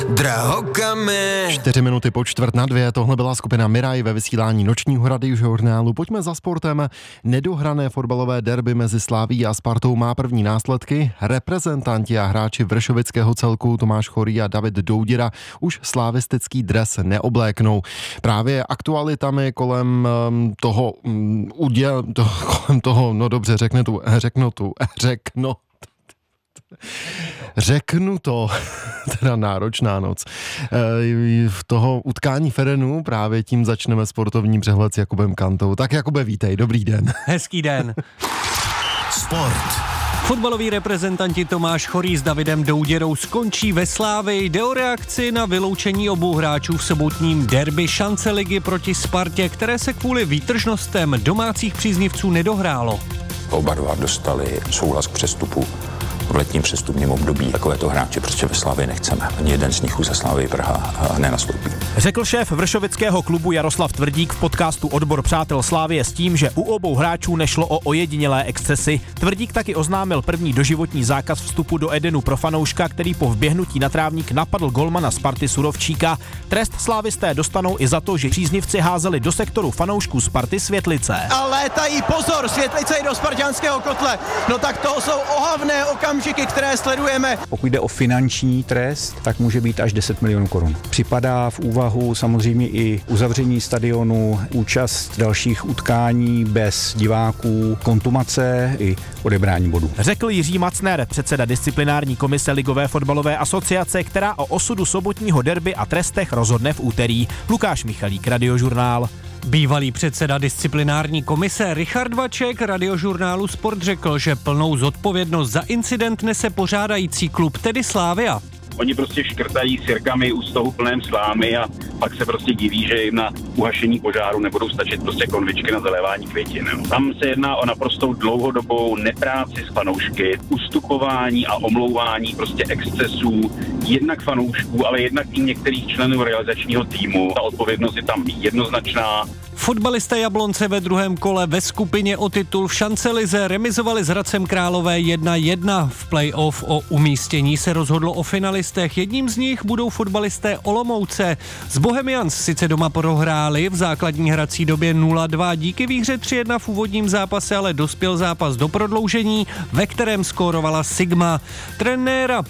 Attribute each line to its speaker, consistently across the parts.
Speaker 1: Drahokame.
Speaker 2: 4 minuty po 1:45, tohle byla skupina Miraj ve vysílání nočního radiožurnálu. Pojďme za sportem. Nedohrané fotbalové derby mezi Slavií a Spartou má první následky. Reprezentanti a hráči vršovického celku Tomáš Chorý a David Doudira už slavistický dres neobléknou. Právě aktualitami kolem toho, řeknu to, teda náročná noc. V toho utkání Ferenů právě tím začneme sportovní přehled s Jakubem Kantou. Tak Jakube, vítej, dobrý den.
Speaker 3: Hezký den.
Speaker 1: Sport.
Speaker 3: Fotbaloví reprezentanti Tomáš Chorý s Davidem Douděrou skončí ve Slávii. Jde o reakci na vyloučení obou hráčů v sobotním derby šance ligy proti Spartě, které se kvůli výtržnostem domácích příznivců nedohrálo.
Speaker 4: Oba dva dostali souhlas k přestupu v letním přestupním období. Takovéto hráče prostě ve Slavii nechceme. Ani jeden z nich už ze Slavii Praha nenastoupí.
Speaker 5: Řekl šéf vršovického klubu Jaroslav Tvrdík v podcastu Odbor přátel Slávie s tím, že u obou hráčů nešlo o ojedinělé excesy. Tvrdík taky oznámil první doživotní zákaz vstupu do Edenu pro fanouška, který po vběhnutí na trávník napadl golmana Sparty Surovčíka. Trest slávisté dostanou i za to, že příznivci házeli do sektoru fanoušků Sparty světlice.
Speaker 6: A létají, pozor, světlice i do sparťanského kotle. No tak to jsou ohavné okamžiky, které sledujeme.
Speaker 7: Pokud jde o finanční trest, tak může být až 10 milionů korun. Připadá v úvahu samozřejmě i uzavření stadionu, účast dalších utkání bez diváků, kontumace i odebrání bodů.
Speaker 5: Řekl Jiří Macner, předseda disciplinární komise Ligové fotbalové asociace, která o osudu sobotního derby a trestech rozhodne v úterý. Lukáš Michalík, Radiožurnál.
Speaker 3: Bývalý předseda disciplinární komise Richard Vaček Radiožurnálu Sport řekl, že plnou zodpovědnost za incident nese pořádající klub, tedy Slavia.
Speaker 8: Oni prostě škrtají sirkami u stohu plném slámy a pak se prostě diví, že jim na uhašení požáru nebudou stačit prostě konvičky na zalévání květin. Tam se jedná o naprostou dlouhodobou nepráci s fanoušky, ustupování a omlouvání prostě excesů jednak fanoušků, ale jednak i některých členů realizačního týmu. Ta odpovědnost je tam jednoznačná.
Speaker 3: Fotbalisté Jablonce ve druhém kole ve skupině o titul v šancelize remizovali s Hradcem Králové 1-1. V play-off o umístění se rozhodlo o finalistech. Jedním z nich budou fotbalisté Olomouce. Z Bohemians sice doma prohráli v základní hrací době 0-2. Díky výhře 3-1 v úvodním zápase ale dospěl zápas do prodloužení, ve kterém skórovala Sigma. Trenéra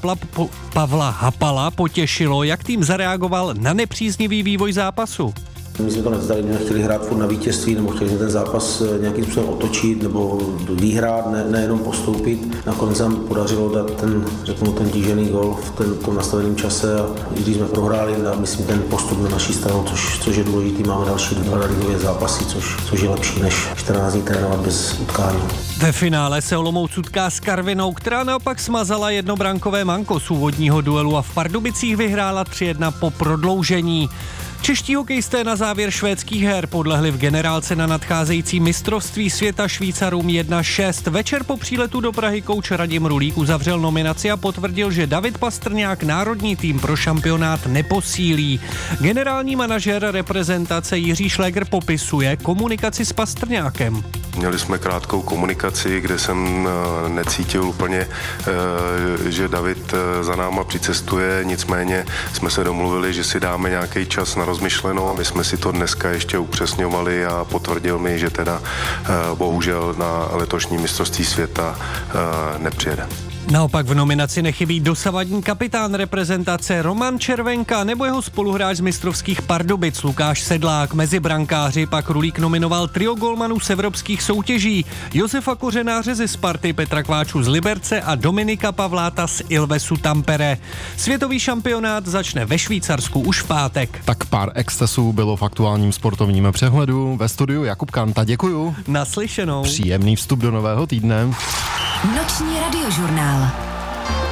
Speaker 3: Pavla Hapala potěšilo, jak tým zareagoval na nepříznivý vývoj zápasu.
Speaker 9: My jsme to nevzdali, my chtěli hrát furt na vítězství, nebo chtěli jsme ten zápas nějakým způsobem otočit, nebo vyhrát, nejenom postoupit. Nakonec nám podařilo dát ten tížený gól v tom nastaveném čase a i když jsme prohráli, myslím ten postup na naší stranu, což je důležitý, máme další 2 ligové zápasy, což je lepší než 14 dní trénovat bez utkání.
Speaker 3: Ve finále se Olomouc utká s Karvinou, která naopak smazala jednobrankové manko z úvodního duelu a v Pardubicích vyhrála 3-1 po prodloužení. Čeští hokejisté na závěr švédských her podlehli v generálce na nadcházející mistrovství světa Švýcarům 1-6. Večer po příletu do Prahy kouč Radim Rulík uzavřel nominaci a potvrdil, že David Pastrňák národní tým pro šampionát neposílí. Generální manažer reprezentace Jiří Šléger popisuje komunikaci s Pastrňákem.
Speaker 10: Měli jsme krátkou komunikaci, kde jsem necítil úplně, že David za náma přicestuje, nicméně jsme se domluvili, že si dáme nějaký čas na rozmyšlenou. My jsme si to dneska ještě upřesňovali a potvrdil mi, že teda bohužel na letošní mistrovství světa nepřijede.
Speaker 3: Naopak v nominaci nechybí dosavadní kapitán reprezentace Roman Červenka nebo jeho spoluhráč z mistrovských Pardubic Lukáš Sedlák. Mezi brankáři pak Rulík nominoval trio golmanů z evropských soutěží Josefa Kořenáře ze Sparty, Petra Kváču z Liberce a Dominika Pavláta z Ilvesu Tampere. Světový šampionát začne ve Švýcarsku už v pátek.
Speaker 2: Tak pár excesů bylo v aktuálním sportovním přehledu. Ve studiu Jakub Kanta, děkuju.
Speaker 3: Naslyšenou.
Speaker 2: Příjemný vstup do nového týdne.
Speaker 11: Noční radiožurnál.